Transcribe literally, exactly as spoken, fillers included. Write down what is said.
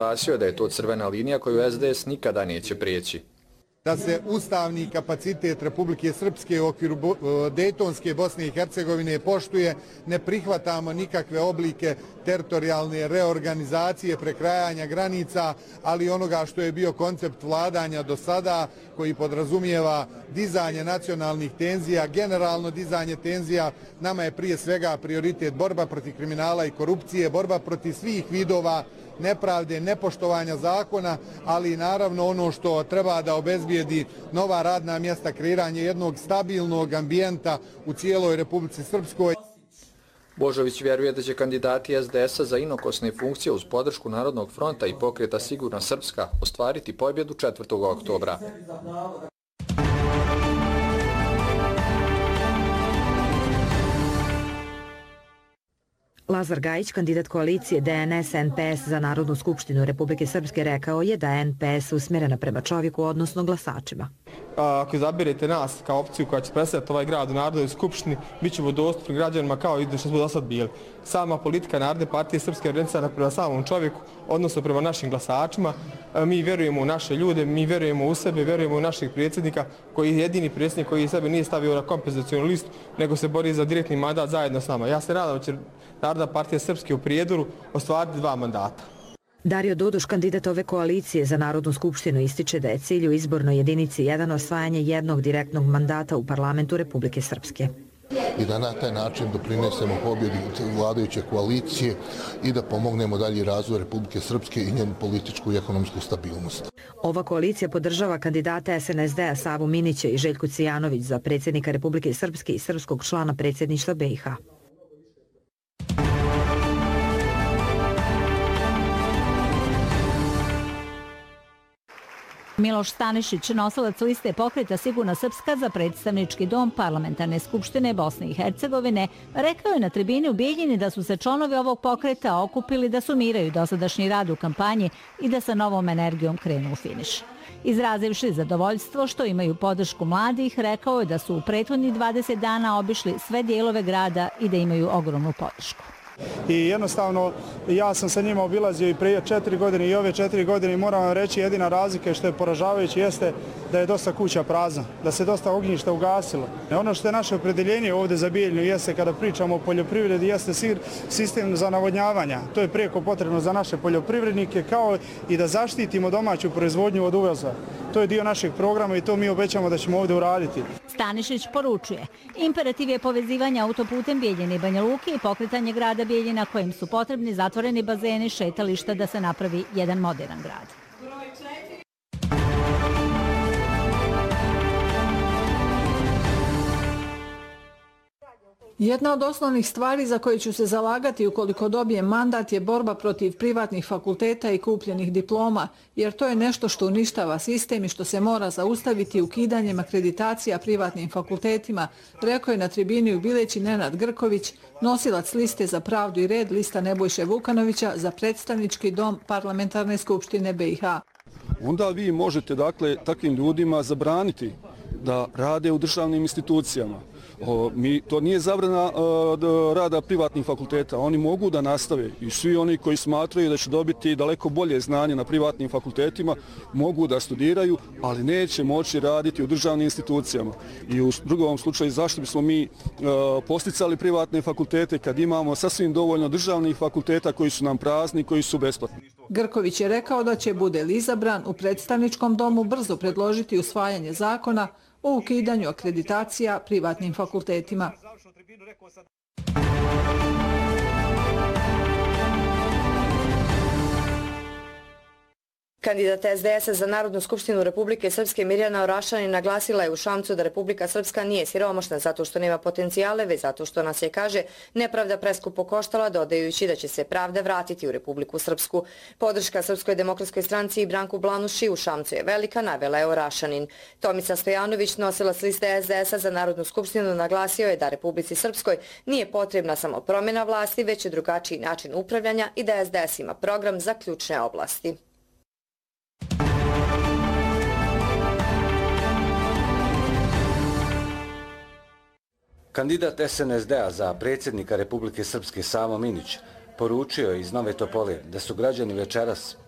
Naglasio je da je to crvena linija koju es de es nikada neće prijeći. Da se ustavni kapacitet Republike Srpske u okviru Dejtonske Bosne i Hercegovine poštuje, ne prihvatamo nikakve oblike teritorijalne reorganizacije, prekrajanja granica, ali onoga što je bio koncept vladanja do sada, koji podrazumijeva dizanje nacionalnih tenzija, generalno dizanje tenzija. Nama je prije svega prioritet borba protiv kriminala i korupcije, borba protiv svih vidova nepravde, nepoštovanja zakona, ali i naravno ono što treba da obezbijedi nova radna mjesta, kreiranje jednog stabilnog ambijenta u cijeloj Republici Srpskoj. Božović vjeruje da će kandidati es de es-a za inokosne funkcije uz podršku Narodnog fronta i pokreta Sigurna Srpska ostvariti pobjedu četvrtog oktobra. Lazar Gajić, kandidat koalicije de en es en pe es za Narodnu skupštinu Republike Srpske, rekao je da je en pe es usmjerena prema čovjeku, odnosno glasačima. Ako izabirete nas kao opciju koja će predstavljati ovaj grad u Narodnoj skupštini, bit ćemo dostupni građanima kao i što smo do sad bili. Sama politika Narodne partije Srpske je orijentisana prema samom čovjeku, odnosno prema našim glasačima. Mi vjerujemo u naše ljude, mi vjerujemo u sebe, vjerujemo u naših predsjednika, koji je jedini predsjednik koji sebe nije stavio na kompenzacijonu listu, nego se bori za direktni mandat zajedno s nama. Ja se nadam da će Narodna partija Srpske u Prijedoru ostvariti dva mandata. Dario Doduš, kandidat ove koalicije za Narodnu skupštinu, ističe da je cilj u izbornoj jedinici jedan osvajanje jednog direktnog mandata u parlamentu Republike Srpske. I da na taj način doprinesemo pobjedi vladajuće koalicije i da pomognemo dalji razvoj Republike Srpske i njenu političku i ekonomsku stabilnost. Ova koalicija podržava kandidata es en es de-a Savu Minića i Željku Cijanović za predsjednika Republike Srpske i srpskog člana predsjedništva be i ha. Miloš Stanišić, nosilac liste pokreta Sigurna Srpska za predstavnički dom Parlamentarne skupštine Bosne i Hercegovine, rekao je na tribini u Bijeljini da su se članovi ovog pokreta okupili da sumiraju dosadašnji rad u kampanji i da sa novom energijom krenu u finiš. Izrazivši zadovoljstvo što imaju podršku mladih, rekao je da su u prethodnih dvadeset dana obišli sve dijelove grada i da imaju ogromnu podršku. I jednostavno ja sam sa njima obilazio i prije četiri godine i ove četiri godine i moram vam reći jedina razlika što je poražavajući jeste da je dosta kuća prazna, da se dosta ognjišta ugasilo. Ono što je naše opredeljenje ovdje za Bijeljinu jeste kada pričamo o poljoprivredi jeste sistem za navodnjavanja. To je prijeko potrebno za naše poljoprivrednike kao i da zaštitimo domaću proizvodnju od uvoza. To je dio našeg programa i to mi obećamo da ćemo ovdje uraditi. Stanišić poručuje, imperativ je povezivanje autoputem Bijeljine i Banja Luke i pokretanje grada Bijeljina kojim su potrebni zatvoreni bazeni, šetališta da se napravi jedan modern grad. Jedna od osnovnih stvari za koje ću se zalagati ukoliko dobijem mandat je borba protiv privatnih fakulteta i kupljenih diploma, jer to je nešto što uništava sistem i što se mora zaustaviti ukidanjem akreditacija privatnim fakultetima, rekao je na tribini u Bileći Nenad Grković, nosilac liste za pravdu i red lista Nebojše Vukanovića za predstavnički dom Parlamentarne skupštine be i ha. Onda vi možete dakle takvim ljudima zabraniti da rade u državnim institucijama. O, mi, to nije zabrana o, rada privatnih fakulteta, oni mogu da nastave i svi oni koji smatraju da će dobiti daleko bolje znanje na privatnim fakultetima mogu da studiraju, ali neće moći raditi u državnim institucijama. I u drugom slučaju zašto bismo mi o, posticali privatne fakultete kad imamo sasvim dovoljno državnih fakulteta koji su nam prazni, koji su besplatni. Grković je rekao da će, bude li izabran, u predstavničkom domu brzo predložiti usvajanje zakona o ukidanju akreditacija privatnim fakultetima. Kandidat es de es-a za Narodnu skupštinu Republike Srpske Mirjana Orašanin naglasila je u Šamcu da Republika Srpska nije siromašna zato što nema potencijale, već zato što nas je, kaže, nepravda preskupo koštala, dodajući da će se pravda vratiti u Republiku Srpsku. Podrška Srpskoj demokratskoj stranci i Branku Blanuši u Šamcu je velika, navela je Orašanin. Tomica Stojanović, nosilac liste es de es-a za Narodnu skupštinu, naglasio je da Republici Srpskoj nije potrebna samo promjena vlasti, već i drugačiji način upravljanja i da es de es ima program za ključne oblasti. Kandidat es en es de-a za predsjednika Republike Srpske Savo Minić poručio je iz Nove Topole da su građani večeras